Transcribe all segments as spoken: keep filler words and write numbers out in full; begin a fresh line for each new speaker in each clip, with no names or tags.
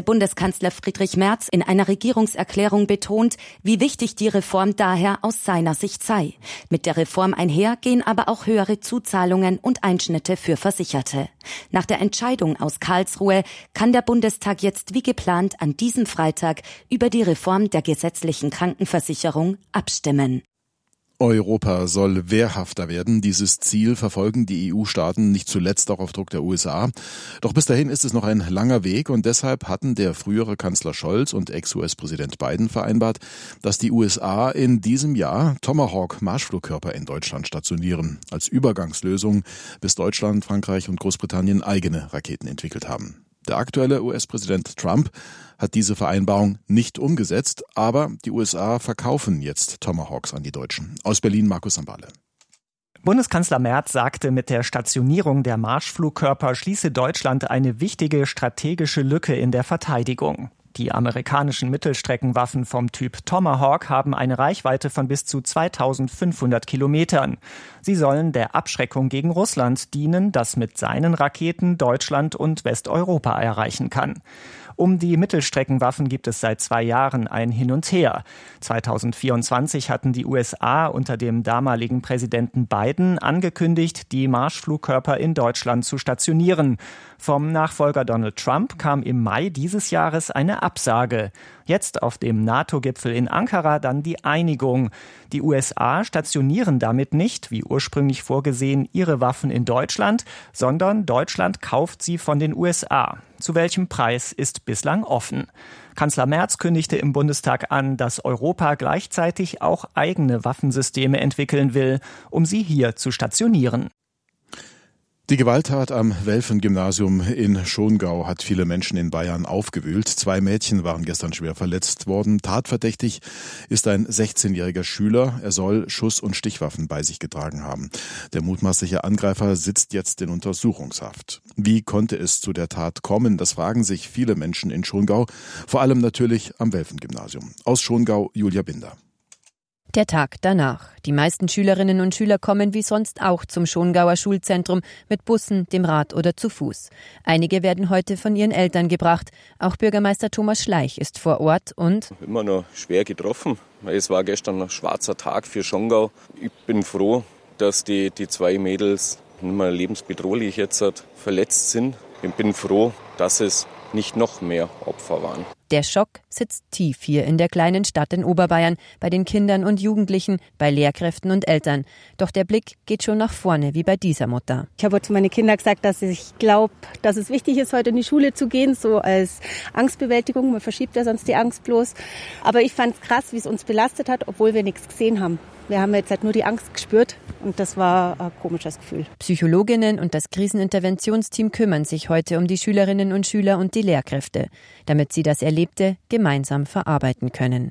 Bundeskanzler Friedrich Merz in einer Regierungserklärung betont, wie wichtig die Reform daher aus seiner Sicht sei. Mit der Reform einher gehen aber auch höhere Zuzahlungen und Einschnitte für Versicherte. Nach der Entscheidung aus Karlsruhe kann der Bundestag jetzt wie geplant an diesem Freitag über die Reform der gesetzlichen Krankenversicherung abstimmen.
Europa soll wehrhafter werden. Dieses Ziel verfolgen die E U-Staaten nicht zuletzt auch auf Druck der U S A. Doch bis dahin ist es noch ein langer Weg und deshalb hatten der frühere Kanzler Scholz und Ex-U S-Präsident Biden vereinbart, dass die U S A in diesem Jahr Tomahawk-Marschflugkörper in Deutschland stationieren, als Übergangslösung, bis Deutschland, Frankreich und Großbritannien eigene Raketen entwickelt haben. Der aktuelle U S-Präsident Trump hat diese Vereinbarung nicht umgesetzt, aber die U S A verkaufen jetzt Tomahawks an die Deutschen. Aus Berlin Markus Sambale.
Bundeskanzler Merz sagte, mit der Stationierung der Marschflugkörper schließe Deutschland eine wichtige strategische Lücke in der Verteidigung. Die amerikanischen Mittelstreckenwaffen vom Typ Tomahawk haben eine Reichweite von bis zu zweitausendfünfhundert Kilometern. Sie sollen der Abschreckung gegen Russland dienen, das mit seinen Raketen Deutschland und Westeuropa erreichen kann. Um die Mittelstreckenwaffen gibt es seit zwei Jahren ein Hin und Her. zweitausendvierundzwanzig hatten die U S A unter dem damaligen Präsidenten Biden angekündigt, die Marschflugkörper in Deutschland zu stationieren. Vom Nachfolger Donald Trump kam im Mai dieses Jahres eine Absage. Jetzt auf dem NATO-Gipfel in Ankara dann die Einigung. Die U S A stationieren damit nicht, wie ursprünglich vorgesehen, ihre Waffen in Deutschland, sondern Deutschland kauft sie von den U S A. Zu welchem Preis ist bislang offen. Kanzler Merz kündigte im Bundestag an, dass Europa gleichzeitig auch eigene Waffensysteme entwickeln will, um sie hier zu stationieren.
Die Gewalttat am Welfen-Gymnasium in Schongau hat viele Menschen in Bayern aufgewühlt. Zwei Mädchen waren gestern schwer verletzt worden. Tatverdächtig ist ein sechzehnjähriger Schüler. Er soll Schuss- und Stichwaffen bei sich getragen haben. Der mutmaßliche Angreifer sitzt jetzt in Untersuchungshaft. Wie konnte es zu der Tat kommen? Das fragen sich viele Menschen in Schongau. Vor allem natürlich am Welfen-Gymnasium. Aus Schongau Julia Binder.
Der Tag danach. Die meisten Schülerinnen und Schüler kommen wie sonst auch zum Schongauer Schulzentrum mit Bussen, dem Rad oder zu Fuß. Einige werden heute von ihren Eltern gebracht. Auch Bürgermeister Thomas Schleich ist vor Ort und
immer noch schwer getroffen, weil es war gestern ein schwarzer Tag für Schongau. Ich bin froh, dass die, die zwei Mädels nicht mehr lebensbedrohlich jetzt verletzt sind. Ich bin froh, dass es nicht noch mehr Opfer waren.
Der Schock sitzt tief hier in der kleinen Stadt in Oberbayern, bei den Kindern und Jugendlichen, bei Lehrkräften und Eltern. Doch der Blick geht schon nach vorne, wie bei dieser Mutter.
Ich habe zu meinen Kindern gesagt, dass ich glaube, dass es wichtig ist, heute in die Schule zu gehen, so als Angstbewältigung. Man verschiebt ja sonst die Angst bloß. Aber ich fand es krass, wie es uns belastet hat, obwohl wir nichts gesehen haben. Wir haben jetzt halt nur die Angst gespürt und das war ein komisches Gefühl.
Psychologinnen und das Kriseninterventionsteam kümmern sich heute um die Schülerinnen und Schüler und die Lehrkräfte, damit sie das Erlebte gemeinsam verarbeiten können.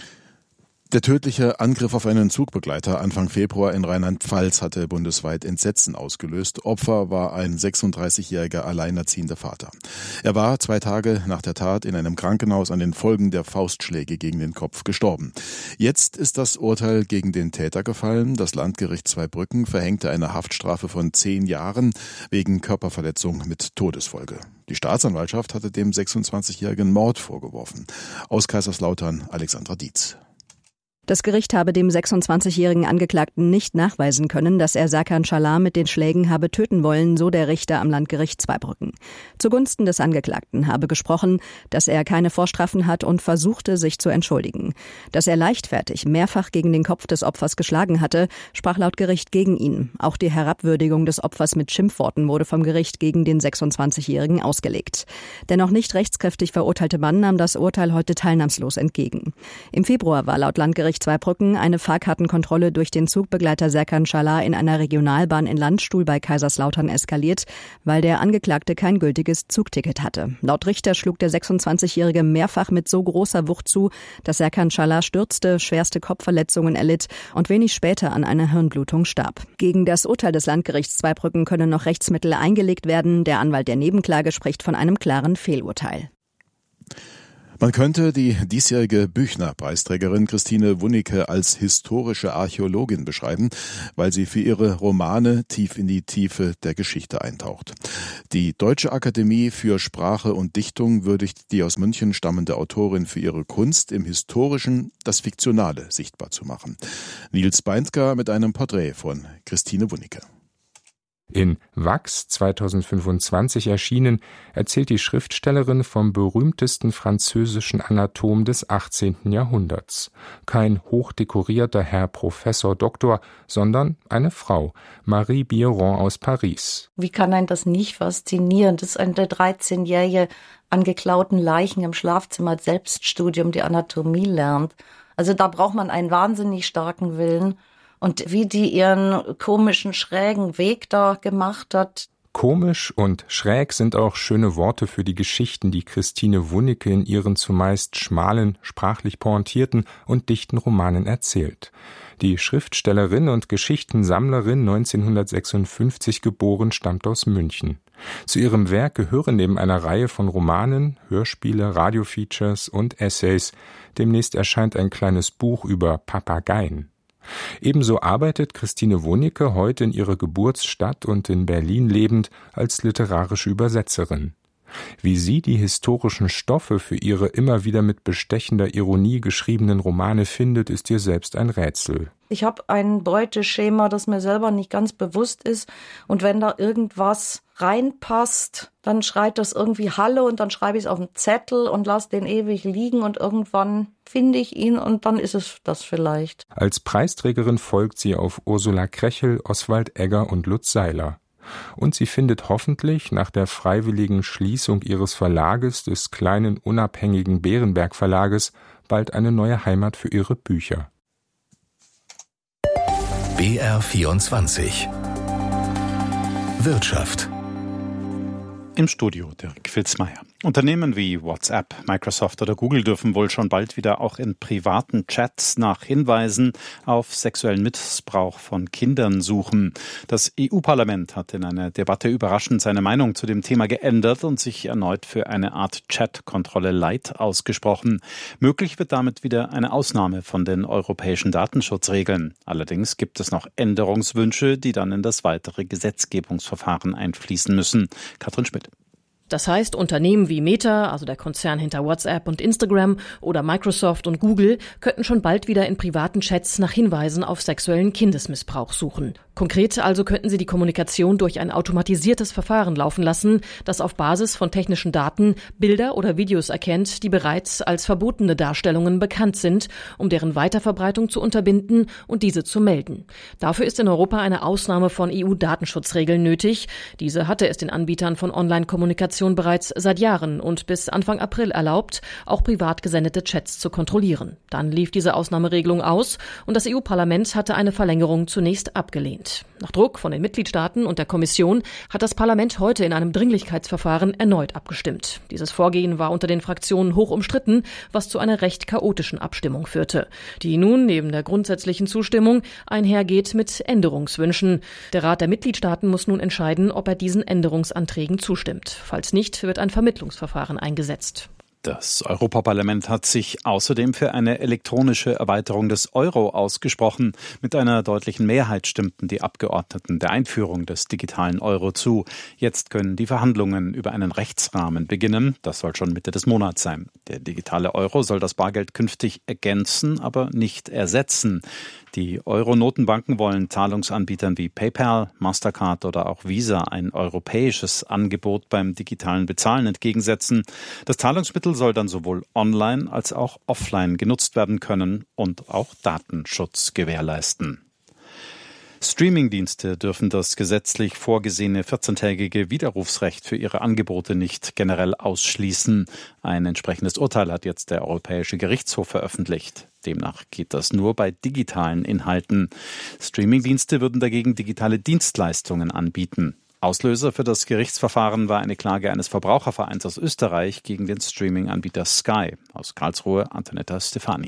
Der tödliche Angriff auf einen Zugbegleiter Anfang Februar in Rheinland-Pfalz hatte bundesweit Entsetzen ausgelöst. Opfer war ein sechsunddreißigjähriger alleinerziehender Vater. Er war zwei Tage nach der Tat in einem Krankenhaus an den Folgen der Faustschläge gegen den Kopf gestorben. Jetzt ist das Urteil gegen den Täter gefallen. Das Landgericht Zweibrücken verhängte eine Haftstrafe von zehn Jahren wegen Körperverletzung mit Todesfolge. Die Staatsanwaltschaft hatte dem sechsundzwanzigjährigen Mord vorgeworfen. Aus Kaiserslautern Alexandra Dietz.
Das Gericht habe dem sechsundzwanzigjährigen Angeklagten nicht nachweisen können, dass er Serkan Çalar mit den Schlägen habe töten wollen, so der Richter am Landgericht Zweibrücken. Zugunsten des Angeklagten habe gesprochen, dass er keine Vorstrafen hat und versuchte, sich zu entschuldigen. Dass er leichtfertig mehrfach gegen den Kopf des Opfers geschlagen hatte, sprach laut Gericht gegen ihn. Auch die Herabwürdigung des Opfers mit Schimpfworten wurde vom Gericht gegen den sechsundzwanzigjährigen ausgelegt. Der noch nicht rechtskräftig verurteilte Mann nahm das Urteil heute teilnahmslos entgegen. Im Februar war laut Landgericht Zweibrücken eine Fahrkartenkontrolle durch den Zugbegleiter Serkan Çalar in einer Regionalbahn in Landstuhl bei Kaiserslautern eskaliert, weil der Angeklagte kein gültiges Zugticket hatte. Laut Richter schlug der sechsundzwanzigjährige mehrfach mit so großer Wucht zu, dass Serkan Çalar stürzte, schwerste Kopfverletzungen erlitt und wenig später an einer Hirnblutung starb. Gegen das Urteil des Landgerichts Zweibrücken können noch Rechtsmittel eingelegt werden. Der Anwalt der Nebenklage spricht von einem klaren Fehlurteil.
Man könnte die diesjährige Büchner-Preisträgerin Christine Wunicke als historische Archäologin beschreiben, weil sie für ihre Romane tief in die Tiefe der Geschichte eintaucht. Die Deutsche Akademie für Sprache und Dichtung würdigt die aus München stammende Autorin für ihre Kunst, im Historischen das Fiktionale sichtbar zu machen. Nils Beindker mit einem Porträt von Christine Wunicke.
In Wachs zweitausendfünfundzwanzig erschienen, erzählt die Schriftstellerin vom berühmtesten französischen Anatom des achtzehnten Jahrhunderts. Kein hochdekorierter Herr Professor Doktor, sondern eine Frau, Marie Biron aus Paris.
Wie kann einen das nicht faszinieren, dass eine dreizehnjährige an geklauten Leichen im Schlafzimmer als Selbststudium die Anatomie lernt? Also da braucht man einen wahnsinnig starken Willen. Und wie die ihren komischen, schrägen Weg da gemacht hat.
Komisch und schräg sind auch schöne Worte für die Geschichten, die Christine Wunicke in ihren zumeist schmalen, sprachlich pointierten und dichten Romanen erzählt. Die Schriftstellerin und Geschichtensammlerin, neunzehnhundertsechsundfünfzig geboren, stammt aus München. Zu ihrem Werk gehören neben einer Reihe von Romanen, Hörspiele, Radiofeatures und Essays. Demnächst erscheint ein kleines Buch über Papageien. Ebenso arbeitet Christine Wunicke heute in ihrer Geburtsstadt und in Berlin lebend als literarische Übersetzerin. Wie sie die historischen Stoffe für ihre immer wieder mit bestechender Ironie geschriebenen Romane findet, ist ihr selbst ein Rätsel.
Ich habe ein Beuteschema, das mir selber nicht ganz bewusst ist. Und wenn da irgendwas reinpasst, dann schreit das irgendwie Halle und dann schreibe ich es auf einen Zettel und lasse den ewig liegen und irgendwann finde ich ihn und dann ist es das vielleicht.
Als Preisträgerin folgt sie auf Ursula Krechel, Oswald Egger und Lutz Seiler. Und sie findet hoffentlich nach der freiwilligen Schließung ihres Verlages, des kleinen unabhängigen Bärenberg Verlages, bald eine neue Heimat für ihre Bücher.
B R vierundzwanzig Wirtschaft.
Im Studio Dirk Filzmeier. Unternehmen wie WhatsApp, Microsoft oder Google dürfen wohl schon bald wieder auch in privaten Chats nach Hinweisen auf sexuellen Missbrauch von Kindern suchen. Das E U-Parlament hat in einer Debatte überraschend seine Meinung zu dem Thema geändert und sich erneut für eine Art Chat-Kontrolle Light ausgesprochen. Möglich wird damit wieder eine Ausnahme von den europäischen Datenschutzregeln. Allerdings gibt es noch Änderungswünsche, die dann in das weitere Gesetzgebungsverfahren einfließen müssen. Katrin Schmidt.
Das heißt, Unternehmen wie Meta, also der Konzern hinter WhatsApp und Instagram, oder Microsoft und Google könnten schon bald wieder in privaten Chats nach Hinweisen auf sexuellen Kindesmissbrauch suchen. Konkret also könnten sie die Kommunikation durch ein automatisiertes Verfahren laufen lassen, das auf Basis von technischen Daten Bilder oder Videos erkennt, die bereits als verbotene Darstellungen bekannt sind, um deren Weiterverbreitung zu unterbinden und diese zu melden. Dafür ist in Europa eine Ausnahme von E U-Datenschutzregeln nötig. Diese hatte es den Anbietern von Online-Kommunikation bereits seit Jahren und bis Anfang April erlaubt, auch privat gesendete Chats zu kontrollieren. Dann lief diese Ausnahmeregelung aus und das E U-Parlament hatte eine Verlängerung zunächst abgelehnt. Nach Druck von den Mitgliedstaaten und der Kommission hat das Parlament heute in einem Dringlichkeitsverfahren erneut abgestimmt. Dieses Vorgehen war unter den Fraktionen hoch umstritten, was zu einer recht chaotischen Abstimmung führte, die nun neben der grundsätzlichen Zustimmung einhergeht mit Änderungswünschen. Der Rat der Mitgliedstaaten muss nun entscheiden, ob er diesen Änderungsanträgen zustimmt. Falls nicht, wird ein Vermittlungsverfahren eingesetzt.
Das Europaparlament hat sich außerdem für eine elektronische Erweiterung des Euro ausgesprochen. Mit einer deutlichen Mehrheit stimmten die Abgeordneten der Einführung des digitalen Euro zu. Jetzt können die Verhandlungen über einen Rechtsrahmen beginnen. Das soll schon Mitte des Monats sein. Der digitale Euro soll das Bargeld künftig ergänzen, aber nicht ersetzen. Die Euro-Notenbanken wollen Zahlungsanbietern wie PayPal, Mastercard oder auch Visa ein europäisches Angebot beim digitalen Bezahlen entgegensetzen. Das Zahlungsmittel soll dann sowohl online als auch offline genutzt werden können und auch Datenschutz gewährleisten. Streamingdienste dürfen das gesetzlich vorgesehene vierzehntägige Widerrufsrecht für ihre Angebote nicht generell ausschließen. Ein entsprechendes Urteil hat jetzt der Europäische Gerichtshof veröffentlicht. Demnach geht das nur bei digitalen Inhalten. Streamingdienste würden dagegen digitale Dienstleistungen anbieten. Auslöser für das Gerichtsverfahren war eine Klage eines Verbrauchervereins aus Österreich gegen den Streaming-Anbieter Sky. Aus Karlsruhe Antonetta Stefani.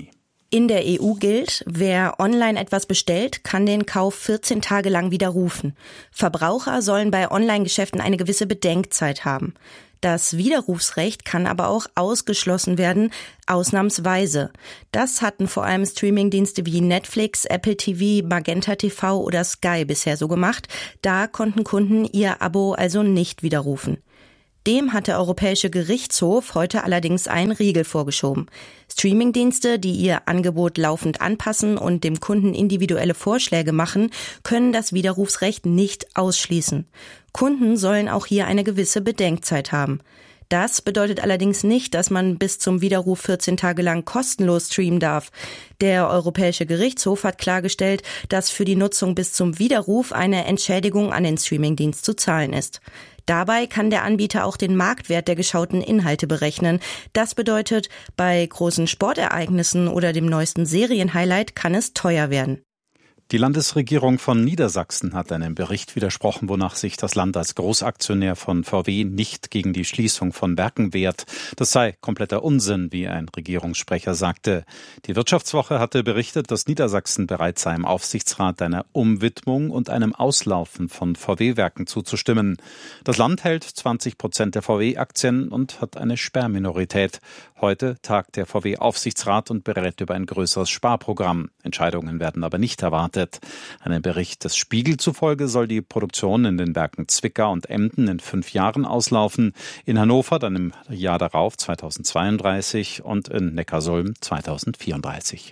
In der E U gilt, wer online etwas bestellt, kann den Kauf vierzehn Tage lang widerrufen. Verbraucher sollen bei Online-Geschäften eine gewisse Bedenkzeit haben. Das Widerrufsrecht kann aber auch ausgeschlossen werden, ausnahmsweise. Das hatten vor allem Streamingdienste wie Netflix, Apple T V, Magenta T V oder Sky bisher so gemacht. Da konnten Kunden ihr Abo also nicht widerrufen. Dem hat der Europäische Gerichtshof heute allerdings einen Riegel vorgeschoben. Streamingdienste, die ihr Angebot laufend anpassen und dem Kunden individuelle Vorschläge machen, können das Widerrufsrecht nicht ausschließen. Kunden sollen auch hier eine gewisse Bedenkzeit haben. Das bedeutet allerdings nicht, dass man bis zum Widerruf vierzehn Tage lang kostenlos streamen darf. Der Europäische Gerichtshof hat klargestellt, dass für die Nutzung bis zum Widerruf eine Entschädigung an den Streamingdienst zu zahlen ist. Dabei kann der Anbieter auch den Marktwert der geschauten Inhalte berechnen. Das bedeutet, bei großen Sportereignissen oder dem neuesten Serienhighlight kann es teuer werden.
Die Landesregierung von Niedersachsen hat einem Bericht widersprochen, wonach sich das Land als Großaktionär von V W nicht gegen die Schließung von Werken wehrt. Das sei kompletter Unsinn, wie ein Regierungssprecher sagte. Die Wirtschaftswoche hatte berichtet, dass Niedersachsen bereit sei, im Aufsichtsrat einer Umwidmung und einem Auslaufen von V W-Werken zuzustimmen. Das Land hält zwanzig Prozent der V W-Aktien und hat eine Sperrminorität. Heute tagt der V W-Aufsichtsrat und berät über ein größeres Sparprogramm. Entscheidungen werden aber nicht erwartet. Einem Bericht des Spiegel zufolge soll die Produktion in den Werken Zwickau und Emden in fünf Jahren auslaufen, in Hannover dann im Jahr darauf zweitausendzweiunddreißig und in Neckarsulm zweitausendvierunddreißig.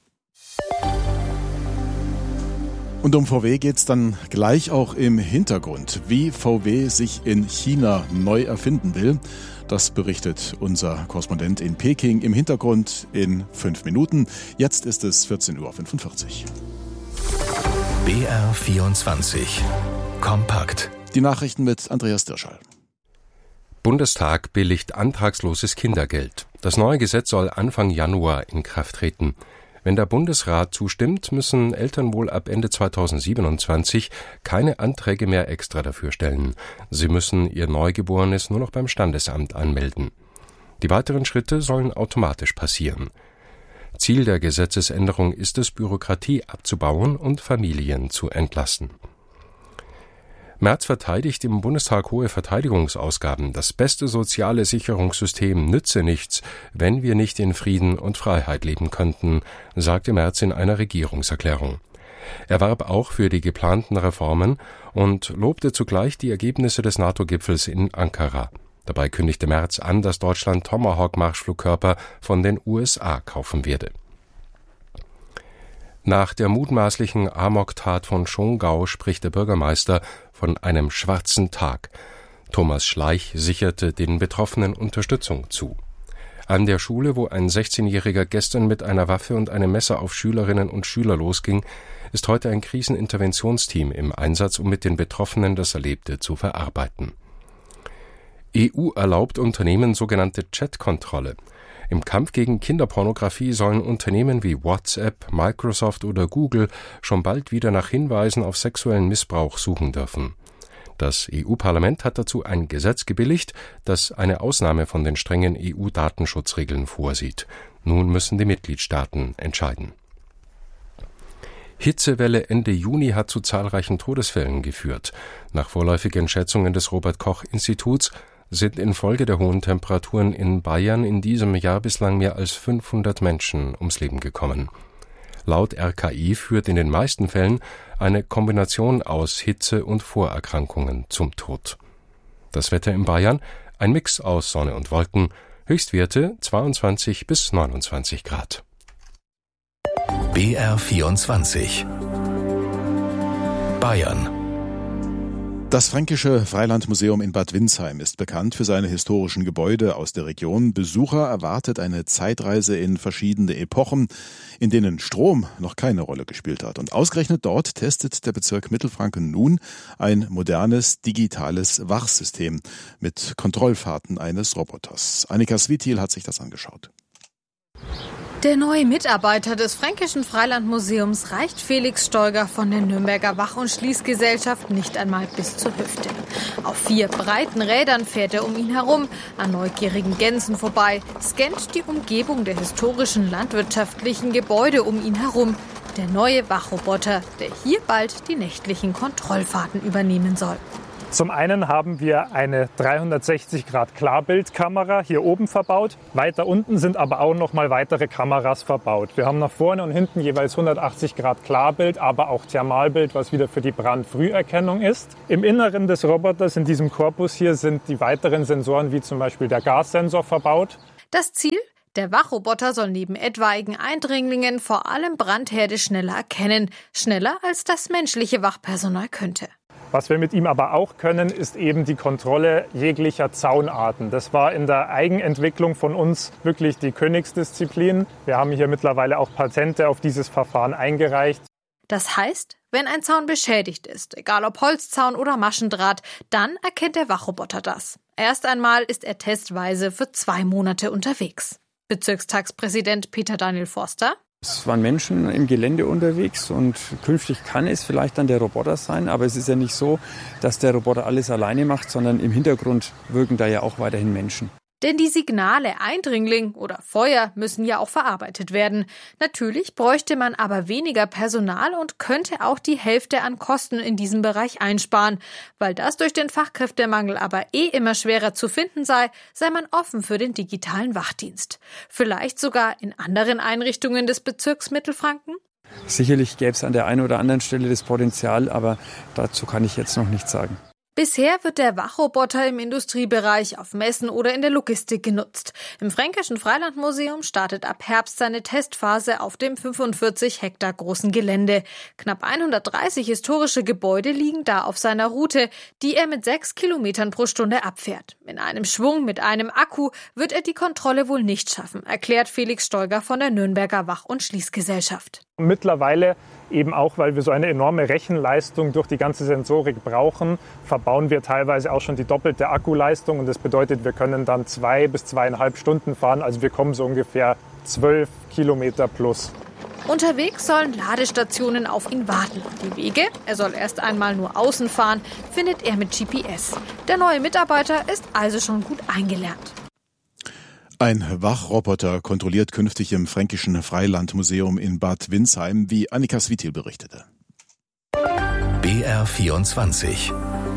Und um V W geht's dann gleich auch im Hintergrund, wie V W sich in China neu erfinden will. Das berichtet unser Korrespondent in Peking im Hintergrund in fünf Minuten. Jetzt ist es vierzehn Uhr fünfundvierzig.
B R vierundzwanzig. Kompakt.
Die Nachrichten mit Andreas Dirschall.
Bundestag billigt antragsloses Kindergeld. Das neue Gesetz soll Anfang Januar in Kraft treten. Wenn der Bundesrat zustimmt, müssen Eltern wohl ab Ende zweitausendsiebenundzwanzig keine Anträge mehr extra dafür stellen. Sie müssen ihr Neugeborenes nur noch beim Standesamt anmelden. Die weiteren Schritte sollen automatisch passieren. Ziel der Gesetzesänderung ist es, Bürokratie abzubauen und Familien zu entlasten. Merz verteidigt im Bundestag hohe Verteidigungsausgaben. Das beste soziale Sicherungssystem nütze nichts, wenn wir nicht in Frieden und Freiheit leben könnten, sagte Merz in einer Regierungserklärung. Er warb auch für die geplanten Reformen und lobte zugleich die Ergebnisse des NATO-Gipfels in Ankara. Dabei kündigte Merz an, dass Deutschland Tomahawk-Marschflugkörper von den U S A kaufen werde. Nach der mutmaßlichen Amoktat von Schongau spricht der Bürgermeister von einem schwarzen Tag. Thomas Schleich sicherte den Betroffenen Unterstützung zu. An der Schule, wo ein sechzehnjähriger gestern mit einer Waffe und einem Messer auf Schülerinnen und Schüler losging, ist heute ein Kriseninterventionsteam im Einsatz, um mit den Betroffenen das Erlebte zu verarbeiten. E U erlaubt Unternehmen sogenannte Chat-Kontrolle. Im Kampf gegen Kinderpornografie sollen Unternehmen wie WhatsApp, Microsoft oder Google schon bald wieder nach Hinweisen auf sexuellen Missbrauch suchen dürfen. Das E U-Parlament hat dazu ein Gesetz gebilligt, das eine Ausnahme von den strengen E U-Datenschutzregeln vorsieht. Nun müssen die Mitgliedstaaten entscheiden. Hitzewelle Ende Juni hat zu zahlreichen Todesfällen geführt. Nach vorläufigen Schätzungen des Robert-Koch-Instituts sind infolge der hohen Temperaturen in Bayern in diesem Jahr bislang mehr als fünfhundert Menschen ums Leben gekommen. Laut R K I führt in den meisten Fällen eine Kombination aus Hitze und Vorerkrankungen zum Tod. Das Wetter in Bayern, ein Mix aus Sonne und Wolken, Höchstwerte zweiundzwanzig bis neunundzwanzig Grad.
B R vierundzwanzig. Bayern.
Das Fränkische Freilandmuseum in Bad Windsheim ist bekannt für seine historischen Gebäude aus der Region. Besucher erwartet eine Zeitreise in verschiedene Epochen, in denen Strom noch keine Rolle gespielt hat. Und ausgerechnet dort testet der Bezirk Mittelfranken nun ein modernes digitales Wachsystem mit Kontrollfahrten eines Roboters. Annika Svitil hat sich das angeschaut.
Der neue Mitarbeiter des Fränkischen Freilandmuseums reicht Felix Steuger von der Nürnberger Wach- und Schließgesellschaft nicht einmal bis zur Hüfte. Auf vier breiten Rädern fährt er um ihn herum, an neugierigen Gänsen vorbei, scannt die Umgebung der historischen landwirtschaftlichen Gebäude um ihn herum. Der neue Wachroboter, der hier bald die nächtlichen Kontrollfahrten übernehmen soll.
Zum einen haben wir eine dreihundertsechzig Grad Klarbildkamera hier oben verbaut. Weiter unten sind aber auch noch mal weitere Kameras verbaut. Wir haben nach vorne und hinten jeweils hundertachtzig Grad Klarbild, aber auch Thermalbild, was wieder für die Brandfrüherkennung ist. Im Inneren des Roboters, in diesem Korpus hier, sind die weiteren Sensoren, wie zum Beispiel der Gassensor, verbaut.
Das Ziel? Der Wachroboter soll neben etwaigen Eindringlingen vor allem Brandherde schneller erkennen. Schneller, als das menschliche Wachpersonal könnte.
Was wir mit ihm aber auch können, ist eben die Kontrolle jeglicher Zaunarten. Das war in der Eigenentwicklung von uns wirklich die Königsdisziplin. Wir haben hier mittlerweile auch Patente auf dieses Verfahren eingereicht.
Das heißt, wenn ein Zaun beschädigt ist, egal ob Holzzaun oder Maschendraht, dann erkennt der Wachroboter das. Erst einmal ist er testweise für zwei Monate unterwegs. Bezirkstagspräsident Peter Daniel Forster.
Es waren Menschen im Gelände unterwegs und künftig kann es vielleicht dann der Roboter sein, aber es ist ja nicht so, dass der Roboter alles alleine macht, sondern im Hintergrund wirken da ja auch weiterhin Menschen.
Denn die Signale Eindringling oder Feuer müssen ja auch verarbeitet werden. Natürlich bräuchte man aber weniger Personal und könnte auch die Hälfte an Kosten in diesem Bereich einsparen. Weil das durch den Fachkräftemangel aber eh immer schwerer zu finden sei, sei man offen für den digitalen Wachdienst. Vielleicht sogar in anderen Einrichtungen des Bezirks Mittelfranken?
Sicherlich gäbe es an der einen oder anderen Stelle das Potenzial, aber dazu kann ich jetzt noch nichts sagen.
Bisher wird der Wachroboter im Industriebereich, auf Messen oder in der Logistik genutzt. Im Fränkischen Freilandmuseum startet ab Herbst seine Testphase auf dem fünfundvierzig Hektar großen Gelände. Knapp hundertdreißig historische Gebäude liegen da auf seiner Route, die er mit sechs Kilometern pro Stunde abfährt. In einem Schwung mit einem Akku wird er die Kontrolle wohl nicht schaffen, erklärt Felix Stolger von der Nürnberger Wach- und Schließgesellschaft.
Mittlerweile, eben auch weil wir so eine enorme Rechenleistung durch die ganze Sensorik brauchen, verbauen wir teilweise auch schon die doppelte Akkuleistung. Und das bedeutet, wir können dann zwei bis zweieinhalb Stunden fahren. Also wir kommen so ungefähr zwölf Kilometer plus.
Unterwegs sollen Ladestationen auf ihn warten. Die Wege, er soll erst einmal nur außen fahren, findet er mit G P S. Der neue Mitarbeiter ist also schon gut eingelernt.
Ein Wachroboter kontrolliert künftig im Fränkischen Freilandmuseum in Bad Windsheim, wie Annika Switil berichtete.
B R vierundzwanzig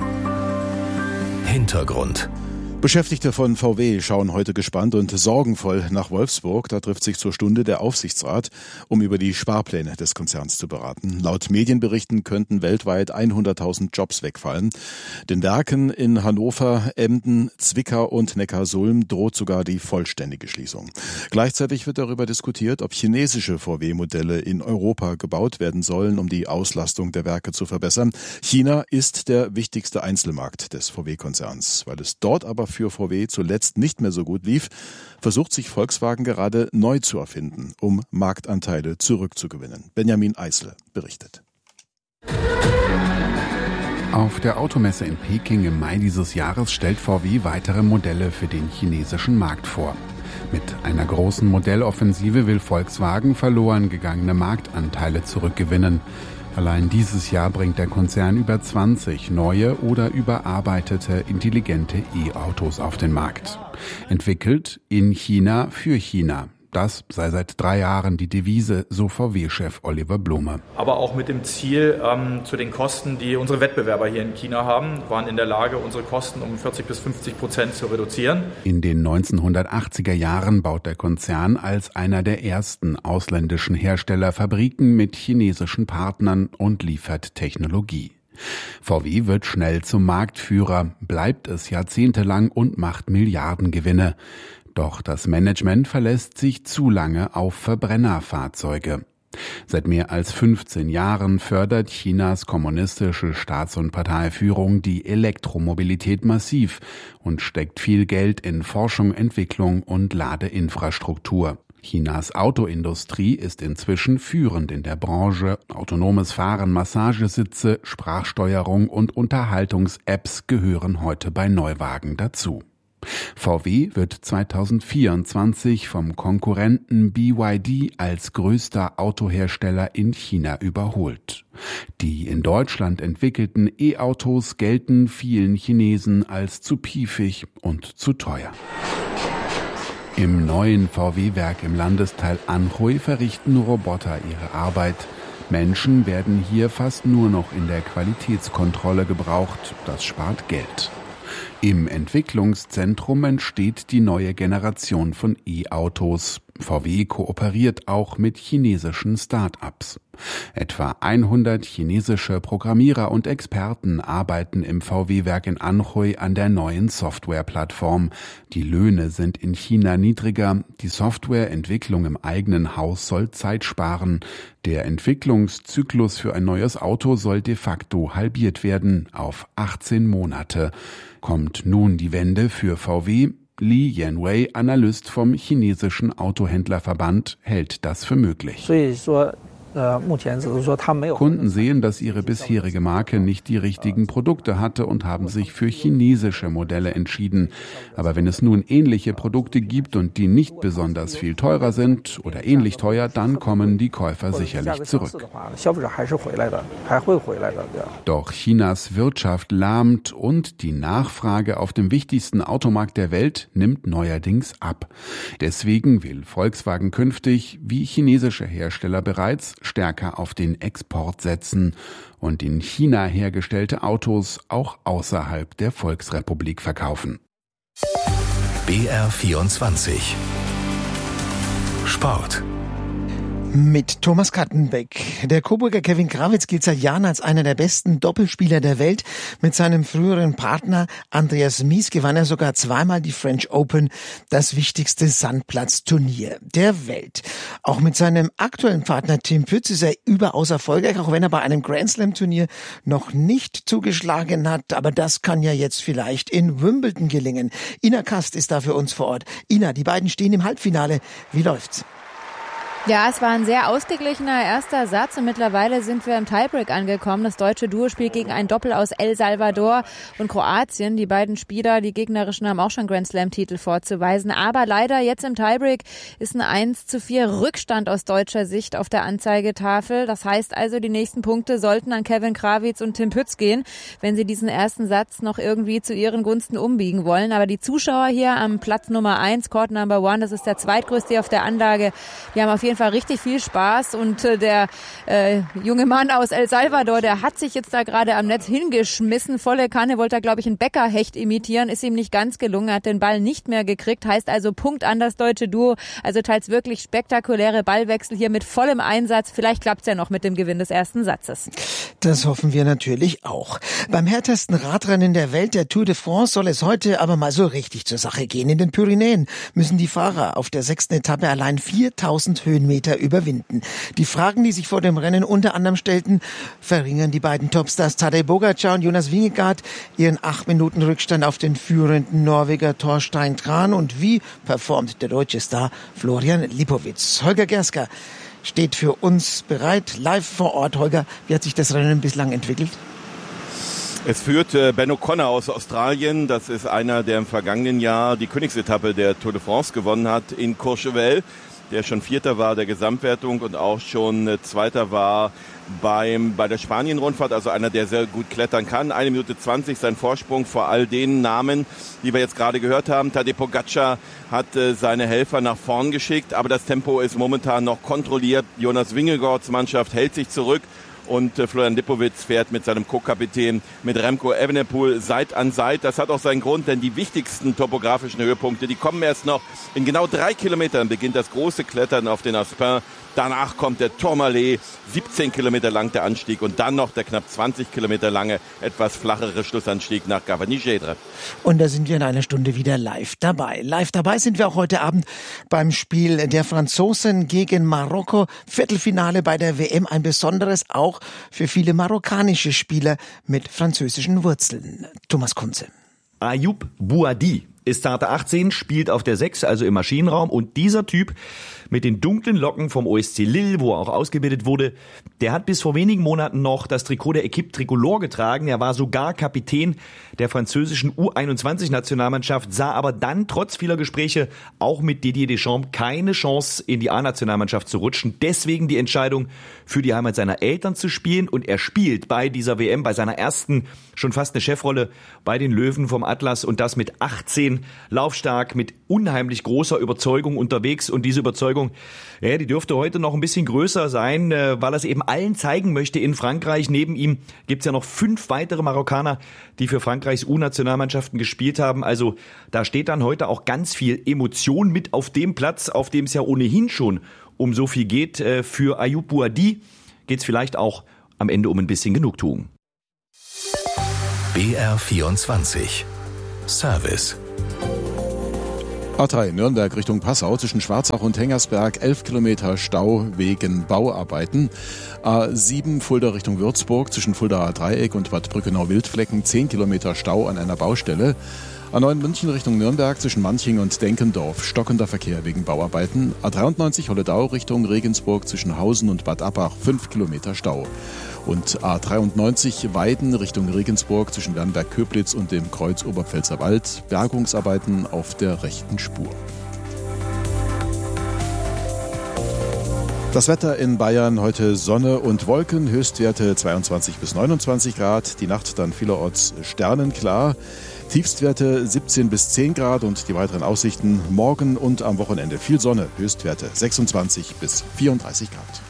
Hintergrund.
Beschäftigte von V W schauen heute gespannt und sorgenvoll nach Wolfsburg. Da trifft sich zur Stunde der Aufsichtsrat, um über die Sparpläne des Konzerns zu beraten. Laut Medienberichten könnten weltweit hunderttausend Jobs wegfallen. Den Werken in Hannover, Emden, Zwickau und Neckarsulm droht sogar die vollständige Schließung. Gleichzeitig wird darüber diskutiert, ob chinesische V W-Modelle in Europa gebaut werden sollen, um die Auslastung der Werke zu verbessern. China ist der wichtigste Einzelmarkt des V W-Konzerns. Weil es dort aber für V W zuletzt nicht mehr so gut lief, versucht sich Volkswagen gerade neu zu erfinden, um Marktanteile zurückzugewinnen. Benjamin Eisle berichtet.
Auf der Automesse in Peking im Mai dieses Jahres stellt V W weitere Modelle für den chinesischen Markt vor. Mit einer großen Modelloffensive will Volkswagen verloren gegangene Marktanteile zurückgewinnen. Allein dieses Jahr bringt der Konzern über zwanzig neue oder überarbeitete intelligente E-Autos auf den Markt. Entwickelt in China für China. Das sei seit drei Jahren die Devise, so V W-Chef Oliver Blume.
Aber auch mit dem Ziel, ähm, zu den Kosten, die unsere Wettbewerber hier in China haben, waren in der Lage, unsere Kosten um vierzig bis fünfzig Prozent zu reduzieren.
In den neunzehnhundertachtziger Jahren baut der Konzern als einer der ersten ausländischen Hersteller Fabriken mit chinesischen Partnern und liefert Technologie. V W wird schnell zum Marktführer, bleibt es jahrzehntelang und macht Milliardengewinne. Doch das Management verlässt sich zu lange auf Verbrennerfahrzeuge. Seit mehr als fünfzehn Jahren fördert Chinas kommunistische Staats- und Parteiführung die Elektromobilität massiv und steckt viel Geld in Forschung, Entwicklung und Ladeinfrastruktur. Chinas Autoindustrie ist inzwischen führend in der Branche. Autonomes Fahren, Massagesitze, Sprachsteuerung und Unterhaltungs-Apps gehören heute bei Neuwagen dazu. V W wird zweitausendvierundzwanzig vom Konkurrenten B Y D als größter Autohersteller in China überholt. Die in Deutschland entwickelten E-Autos gelten vielen Chinesen als zu piefig und zu teuer. Im neuen V W-Werk im Landesteil Anhui verrichten Roboter ihre Arbeit. Menschen werden hier fast nur noch in der Qualitätskontrolle gebraucht. Das spart Geld. Im Entwicklungszentrum entsteht die neue Generation von E-Autos. V W kooperiert auch mit chinesischen Start-ups. Etwa hundert chinesische Programmierer und Experten arbeiten im V W-Werk in Anhui an der neuen Softwareplattform. Die Löhne sind in China niedriger. Die Softwareentwicklung im eigenen Haus soll Zeit sparen. Der Entwicklungszyklus für ein neues Auto soll de facto halbiert werden auf achtzehn Monate. Kommt nun die Wende für V W? Li Yanwei, Analyst vom chinesischen Autohändlerverband, hält das für möglich. Kunden sehen, dass ihre bisherige Marke nicht die richtigen Produkte hatte und haben sich für chinesische Modelle entschieden. Aber wenn es nun ähnliche Produkte gibt und die nicht besonders viel teurer sind oder ähnlich teuer, dann kommen die Käufer sicherlich zurück. Doch Chinas Wirtschaft lahmt und die Nachfrage auf dem wichtigsten Automarkt der Welt nimmt neuerdings ab. Deswegen will Volkswagen künftig, wie chinesische Hersteller bereits, stärker auf den Export setzen und in China hergestellte Autos auch außerhalb der Volksrepublik verkaufen.
B R vierundzwanzig Sport.
Mit Thomas Kattenbeck. Der Coburger Kevin Krawitz gilt seit Jahren als einer der besten Doppelspieler der Welt. Mit seinem früheren Partner Andreas Mies gewann er sogar zweimal die French Open, das wichtigste Sandplatzturnier der Welt. Auch mit seinem aktuellen Partner Tim Pütz ist er überaus erfolgreich, auch wenn er bei einem Grand Slam Turnier noch nicht zugeschlagen hat. Aber das kann ja jetzt vielleicht in Wimbledon gelingen. Ina Kast ist da für uns vor Ort. Ina, die beiden stehen im Halbfinale. Wie läuft's?
Ja, es war ein sehr ausgeglichener erster Satz und mittlerweile sind wir im Tiebreak angekommen. Das deutsche Duo spielt gegen ein Doppel aus El Salvador und Kroatien. Die beiden Spieler, die gegnerischen, haben auch schon Grand Slam-Titel vorzuweisen. Aber leider jetzt im Tiebreak ist ein eins zu vier Rückstand aus deutscher Sicht auf der Anzeigetafel. Das heißt also, die nächsten Punkte sollten an Kevin Krawitz und Tim Pütz gehen, wenn sie diesen ersten Satz noch irgendwie zu ihren Gunsten umbiegen wollen. Aber die Zuschauer hier am Platz Nummer eins, Court Number One, das ist der zweitgrößte auf der Anlage, die haben auf jeden Fall richtig viel Spaß und äh, der äh, junge Mann aus El Salvador, der hat sich jetzt da gerade am Netz hingeschmissen. Volle Kanne wollte er, glaube ich, einen Bäckerhecht imitieren, ist ihm nicht ganz gelungen, hat den Ball nicht mehr gekriegt, heißt also Punkt an das deutsche Duo, also teils wirklich spektakuläre Ballwechsel hier mit vollem Einsatz. Vielleicht klappt es ja noch mit dem Gewinn des ersten Satzes.
Das hoffen wir natürlich auch. Beim härtesten Radrennen der Welt, der Tour de France, soll es heute aber mal so richtig zur Sache gehen. In den Pyrenäen müssen die Fahrer auf der sechsten Etappe allein viertausend Höhenmeter überwinden. Die Fragen, die sich vor dem Rennen unter anderem stellten, verringern die beiden Topstars Tadej Pogačar und Jonas Vingegaard ihren acht Minuten Rückstand auf den führenden Norweger Thorstein Tran und wie performt der deutsche Star Florian Lipowitz. Holger Gersker steht für uns bereit, live vor Ort. Holger, wie hat sich das Rennen bislang entwickelt?
Es führt äh, Ben O'Connor aus Australien. Das ist einer, der im vergangenen Jahr die Königsetappe der Tour de France gewonnen hat in Courchevel, der schon Vierter war der Gesamtwertung und auch schon äh, Zweiter war beim bei der Spanien-Rundfahrt, also einer, der sehr gut klettern kann. Eine Minute zwanzig sein Vorsprung vor all den Namen, die wir jetzt gerade gehört haben. Tadej Pogačar hat äh, seine Helfer nach vorn geschickt, aber das Tempo ist momentan noch kontrolliert. Jonas Vingegaards Mannschaft hält sich zurück. Und äh, Florian Lipowitz fährt mit seinem Co-Kapitän, mit Remco Evenepoel, Seit an Seit. Das hat auch seinen Grund, denn die wichtigsten topografischen Höhepunkte, die kommen erst noch. In genau drei Kilometern beginnt das große Klettern auf den Aspin. Danach kommt der Tourmalet, siebzehn Kilometer lang der Anstieg und dann noch der knapp zwanzig Kilometer lange, etwas flachere Schlussanstieg nach Gavagny-Gedre.
Und da sind wir in einer Stunde wieder live dabei. Live dabei sind wir auch heute Abend beim Spiel der Franzosen gegen Marokko. Viertelfinale bei der W M, ein besonderes auch für viele marokkanische Spieler mit französischen Wurzeln. Thomas Kunze.
Ayoub Bouhaddi
ist zarte achtzehn, spielt auf der sechs, also im Maschinenraum. Und dieser Typ mit den dunklen Locken vom O S C Lille, wo er auch ausgebildet wurde, der hat bis vor wenigen Monaten noch das Trikot der Equipe Tricolore getragen. Er war sogar Kapitän der französischen U einundzwanzig-Nationalmannschaft, sah aber dann trotz vieler Gespräche auch mit Didier Deschamps keine Chance, in die A-Nationalmannschaft zu rutschen. Deswegen die Entscheidung, für die Heimat seiner Eltern zu spielen. Und er spielt bei dieser W M, bei seiner ersten schon fast eine Chefrolle bei den Löwen vom Atlas, und das mit achtzehn, laufstark, mit unheimlich großer Überzeugung unterwegs. Und diese Überzeugung, ja, die dürfte heute noch ein bisschen größer sein, weil er es eben allen zeigen möchte in Frankreich. Neben ihm gibt's ja noch fünf weitere Marokkaner, die für Frankreichs U-Nationalmannschaften gespielt haben. Also da steht dann heute auch ganz viel Emotion mit auf dem Platz, auf dem es ja ohnehin schon um so viel geht. Für Ayoub Bouadi geht's vielleicht auch am Ende um ein bisschen Genugtuung.
B R vierundzwanzig Service.
A drei Nürnberg Richtung Passau zwischen Schwarzach und Hengersberg, elf Kilometer Stau wegen Bauarbeiten. A sieben Fulda Richtung Würzburg zwischen Fuldaer Dreieck und Bad Brückenau-Wildflecken, zehn Kilometer Stau an einer Baustelle. A neun München Richtung Nürnberg zwischen Manching und Denkendorf, stockender Verkehr wegen Bauarbeiten. A dreiundneunzig Holledau Richtung Regensburg zwischen Hausen und Bad Abbach, fünf Kilometer Stau. Und A dreiundneunzig Weiden Richtung Regensburg zwischen Wernberg-Köblitz und dem Kreuz Oberpfälzer Wald, Bergungsarbeiten auf der rechten Spur. Das Wetter in Bayern heute Sonne und Wolken, Höchstwerte zweiundzwanzig bis neunundzwanzig Grad, die Nacht dann vielerorts sternenklar, Tiefstwerte siebzehn bis zehn Grad und die weiteren Aussichten morgen und am Wochenende viel Sonne, Höchstwerte sechsundzwanzig bis vierunddreißig Grad.